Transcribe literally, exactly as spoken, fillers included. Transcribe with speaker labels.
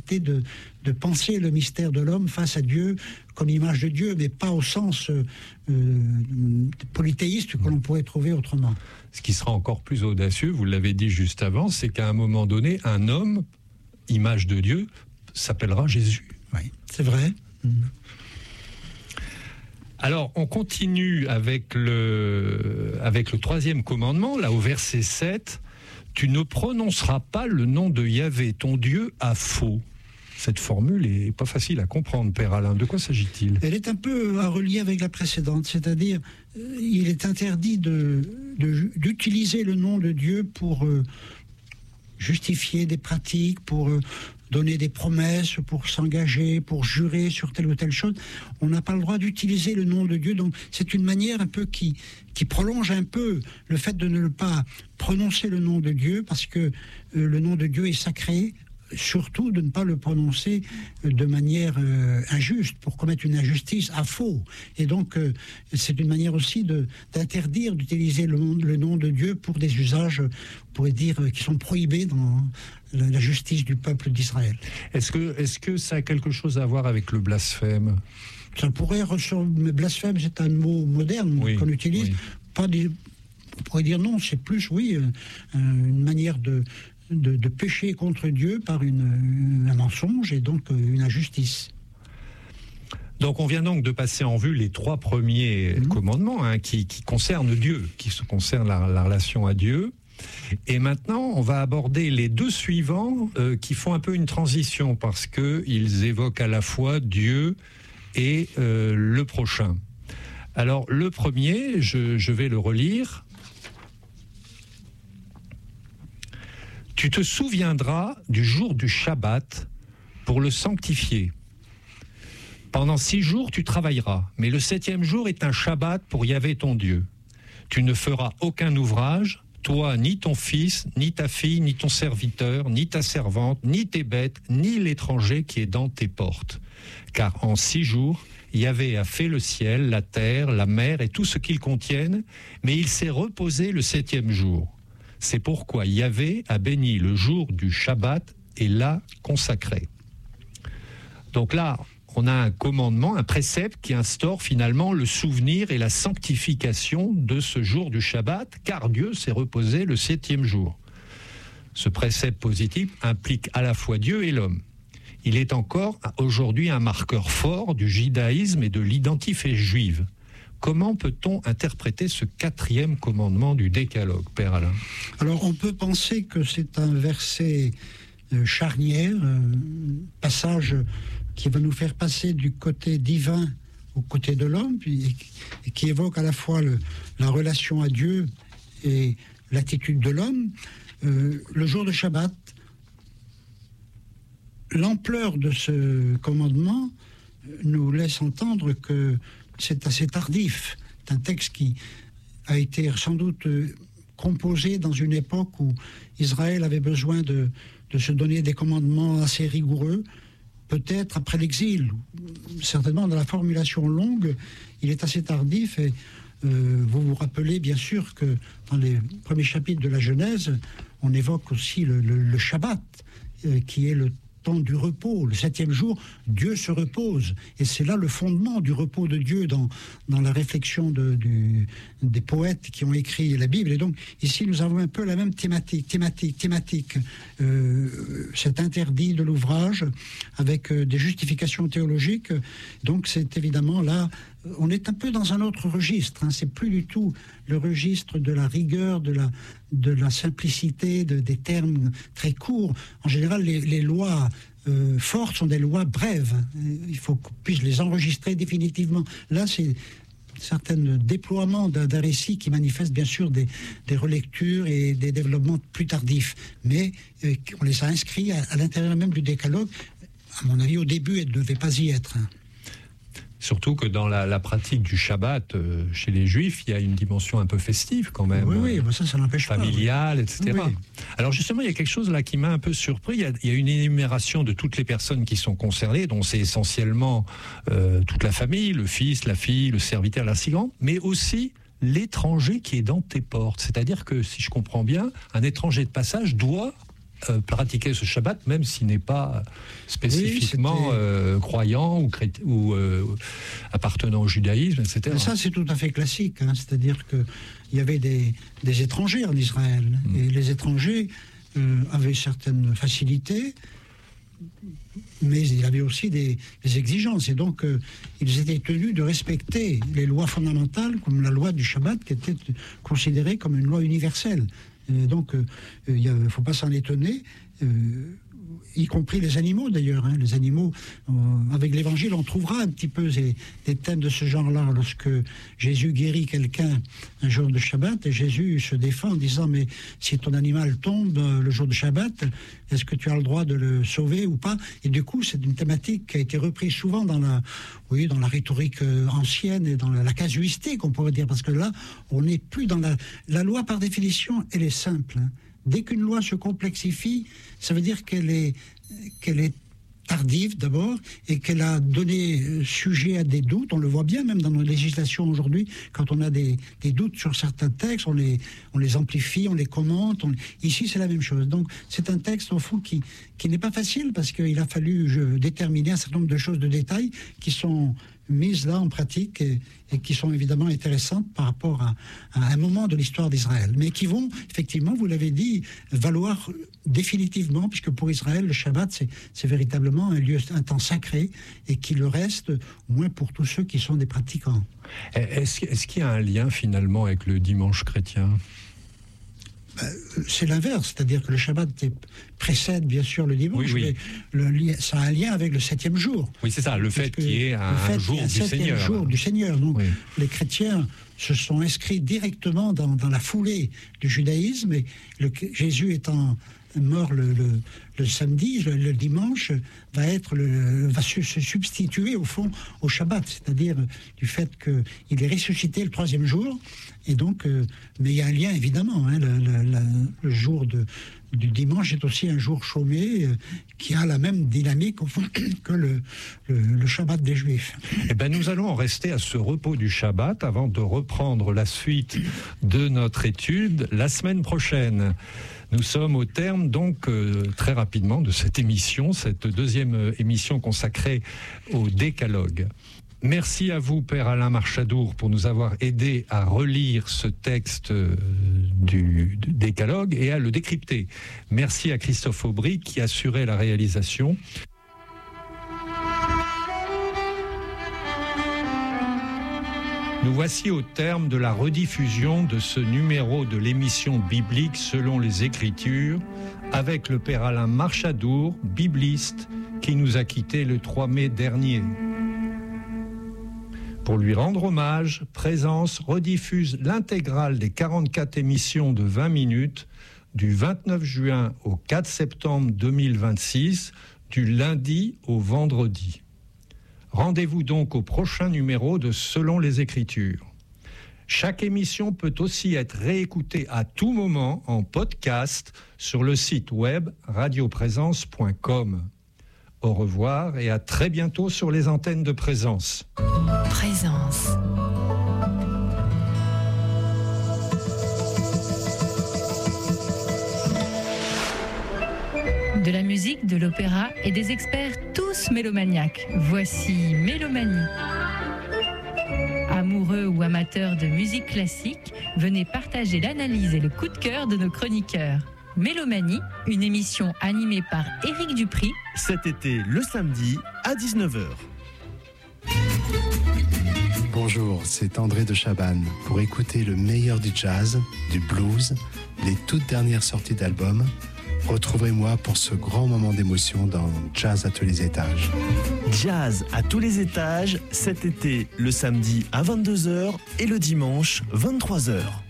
Speaker 1: capacité de, de penser le mystère de l'homme face à Dieu comme image de Dieu, mais pas au sens euh, polythéiste que l'on pourrait trouver autrement.
Speaker 2: Ce qui sera encore plus audacieux, vous l'avez dit juste avant, c'est qu'à un moment donné, un homme, image de Dieu, s'appellera Jésus.
Speaker 1: Oui, c'est vrai. Mmh.
Speaker 2: Alors, on continue avec le, avec le troisième commandement, là au verset sept. « Tu ne prononceras pas le nom de Yahvé, ton Dieu, à faux ». Cette formule est pas facile à comprendre, Père Alain. De quoi s'agit-il ?
Speaker 1: Elle est un peu à relier avec la précédente, c'est-à-dire euh, il est interdit de, de, d'utiliser le nom de Dieu pour euh, justifier des pratiques, pour euh, donner des promesses, pour s'engager, pour jurer sur telle ou telle chose. On n'a pas le droit d'utiliser le nom de Dieu, donc c'est une manière un peu qui, qui prolonge un peu le fait de ne pas prononcer le nom de Dieu, parce que euh, le nom de Dieu est sacré. Surtout de ne pas le prononcer de manière euh, injuste, pour commettre une injustice à faux. Et donc, euh, c'est une manière aussi de, d'interdire d'utiliser le, le nom de Dieu pour des usages, on pourrait dire, qui sont prohibés dans la, la justice du peuple d'Israël.
Speaker 2: Est-ce que, est-ce que ça a quelque chose à voir avec le blasphème ?
Speaker 1: Ça pourrait ressembler... Blasphème, c'est un mot moderne oui, qu'on utilise. Oui. Pas des, on pourrait dire non, c'est plus, oui, euh, une manière de... De, de pécher contre Dieu par une, un mensonge et donc une injustice.
Speaker 2: Donc on vient donc de passer en vue les trois premiers mmh. commandements hein, qui, qui concernent Dieu, qui concernent la, la relation à Dieu. Et maintenant, on va aborder les deux suivants euh, qui font un peu une transition parce qu'ils évoquent à la fois Dieu et euh, le prochain. Alors le premier, je, je vais le relire. Tu te souviendras du jour du Shabbat pour le sanctifier. Pendant six jours, tu travailleras, mais le septième jour est un Shabbat pour Yahvé ton Dieu. Tu ne feras aucun ouvrage, toi, ni ton fils, ni ta fille, ni ton serviteur, ni ta servante, ni tes bêtes, ni l'étranger qui est dans tes portes. Car en six jours, Yahvé a fait le ciel, la terre, la mer et tout ce qu'ils contiennent, mais il s'est reposé le septième jour. C'est pourquoi Yahvé a béni le jour du Shabbat et l'a consacré. Donc là, on a un commandement, un précepte qui instaure finalement le souvenir et la sanctification de ce jour du Shabbat, car Dieu s'est reposé le septième jour. Ce précepte positif implique à la fois Dieu et l'homme. Il est encore aujourd'hui un marqueur fort du judaïsme et de l'identité juive. Comment peut-on interpréter ce quatrième commandement du Décalogue, Père Alain ?
Speaker 1: Alors, on peut penser que c'est un verset euh, charnière, un passage qui va nous faire passer du côté divin au côté de l'homme, puis, et qui évoque à la fois le, la relation à Dieu et l'attitude de l'homme. Euh, le jour de Shabbat, l'ampleur de ce commandement nous laisse entendre que c'est assez tardif. C'est un texte qui a été sans doute composé dans une époque où Israël avait besoin de, de se donner des commandements assez rigoureux, peut-être après l'exil. Certainement, dans la formulation longue, il est assez tardif. Et euh, vous vous rappelez bien sûr que dans les premiers chapitres de la Genèse, on évoque aussi le, le, le Shabbat, euh, qui est le temps du repos. Le septième jour, Dieu se repose. Et c'est là le fondement du repos de Dieu dans, dans la réflexion de, du, des poètes qui ont écrit la Bible. Et donc, ici, nous avons un peu la même thématique, thématique, thématique. Euh, cet interdit de l'ouvrage avec euh, des justifications théologiques. Donc, c'est évidemment là, on est un peu dans un autre registre. Hein. C'est plus du tout le registre de la rigueur, de la, de la simplicité, de, des termes très courts. En général, les, les lois euh, fortes sont des lois brèves. Il faut qu'on puisse les enregistrer définitivement. Là, c'est certains déploiements d'un, d'un récit qui manifeste bien sûr des, des relectures et des développements plus tardifs. Mais euh, on les a inscrits à, à l'intérieur même du décalogue. À mon avis, au début, elle ne devait pas y être. Hein.
Speaker 2: Surtout que dans la, la pratique du Shabbat, euh, chez les Juifs, il y a une dimension un peu festive quand même.
Speaker 1: Oui, oui, bah ça, ça n'empêche pas.
Speaker 2: Familiale, oui. et cetera. Oui. Alors justement, il y a quelque chose là qui m'a un peu surpris. Il y a, il y a une énumération de toutes les personnes qui sont concernées, dont c'est essentiellement euh, toute la famille, le fils, la fille, le serviteur, la servante, mais aussi l'étranger qui est dans tes portes. C'est-à-dire que, si je comprends bien, un étranger de passage doit euh, pratiquer ce Shabbat, même s'il n'est pas spécifiquement oui, euh, croyant ou, crét... ou euh, appartenant au judaïsme, et cetera.
Speaker 1: Mais ça, c'est tout à fait classique. Hein. C'est-à-dire qu'il y avait des, des étrangers en Israël. Mmh. Et les étrangers euh, avaient certaines facilités, mais il y avait aussi des, des exigences. Et donc, euh, ils étaient tenus de respecter les lois fondamentales, comme la loi du Shabbat, qui était considérée comme une loi universelle. Et donc, euh, il ne faut pas s'en étonner, euh, y compris les animaux d'ailleurs. Hein. Les animaux, euh, avec l'Évangile, on trouvera un petit peu des, des thèmes de ce genre-là. Lorsque Jésus guérit quelqu'un un jour de Shabbat, et Jésus se défend en disant « Mais si ton animal tombe le jour de Shabbat, est-ce que tu as le droit de le sauver ou pas ?» Et du coup, c'est une thématique qui a été reprise souvent dans la, oui, dans la rhétorique ancienne et dans la, la casuistique, on pourrait dire, parce que là, on n'est plus dans la... La loi, par définition, elle est simple. Hein. Dès qu'une loi se complexifie, ça veut dire qu'elle est, qu'elle est tardive d'abord et qu'elle a donné sujet à des doutes. On le voit bien même dans nos législations aujourd'hui, quand on a des, des doutes sur certains textes, on les, on les amplifie, on les commente. On... Ici, c'est la même chose. Donc, c'est un texte, au fond, qui, qui n'est pas facile parce qu'il a fallu je, déterminer un certain nombre de choses de détails qui sont mises là en pratique et, et qui sont évidemment intéressantes par rapport à, à un moment de l'histoire d'Israël, mais qui vont, effectivement, vous l'avez dit, valoir définitivement, puisque pour Israël, le Shabbat, c'est, c'est véritablement un lieu, un temps sacré, et qui le reste, au moins pour tous ceux qui sont des pratiquants.
Speaker 2: Est-ce, est-ce qu'il y a un lien, finalement, avec le dimanche chrétien ?
Speaker 1: C'est l'inverse, c'est-à-dire que le Shabbat précède bien sûr le dimanche, oui, oui. mais le, ça a un lien avec le septième jour.
Speaker 2: Oui, c'est ça, le fait qu'il y ait un,
Speaker 1: fait
Speaker 2: un jour
Speaker 1: un
Speaker 2: du Seigneur.
Speaker 1: jour du Seigneur. Donc,
Speaker 2: oui.
Speaker 1: les chrétiens se sont inscrits directement dans, dans la foulée du judaïsme, et le, Jésus étant mort le, le, le samedi, le, le dimanche va être le, va se, se substituer au fond au Shabbat, c'est-à-dire du fait qu'il est ressuscité le troisième jour, et donc, euh, mais il y a un lien évidemment. Hein, le, le, le jour de, du dimanche est aussi un jour chômé euh, qui a la même dynamique au fond que le, le, le Shabbat des Juifs.
Speaker 2: Eh ben, nous allons en rester à ce repos du Shabbat avant de reprendre la suite de notre étude la semaine prochaine. Nous sommes au terme, donc, euh, très rapidement de cette émission, cette deuxième euh, émission consacrée au Décalogue. Merci à vous, Père Alain Marchadour, pour nous avoir aidé à relire ce texte euh, du, du Décalogue et à le décrypter. Merci à Christophe Aubry qui assurait la réalisation. Nous voici au terme de la rediffusion de ce numéro de l'émission biblique selon les Écritures, avec le Père Alain Marchadour, bibliste, qui nous a quittés le trois mai dernier. Pour lui rendre hommage, Présence rediffuse l'intégrale des quarante-quatre émissions de vingt minutes du vingt-neuf juin au quatre septembre deux mille vingt-six, du lundi au vendredi. Rendez-vous donc au prochain numéro de Selon les Écritures. Chaque émission peut aussi être réécoutée à tout moment en podcast sur le site web radio présence point com. Au revoir et à très bientôt sur les antennes de Présence.
Speaker 3: Présence. De la musique, de l'opéra et des experts tous mélomaniaques. Voici Mélomanie. Amoureux ou amateurs de musique classique, venez partager l'analyse et le coup de cœur de nos chroniqueurs. Mélomanie, une émission animée par Éric Dupri.
Speaker 4: Cet été, le samedi, à dix-neuf heures.
Speaker 5: Bonjour, c'est André de Chabannes. Pour écouter le meilleur du jazz, du blues, les toutes dernières sorties d'albums, retrouvez-moi pour ce grand moment d'émotion dans Jazz à tous les étages.
Speaker 4: Jazz à tous les étages, cet été, le samedi à vingt-deux heures et le dimanche, vingt-trois heures.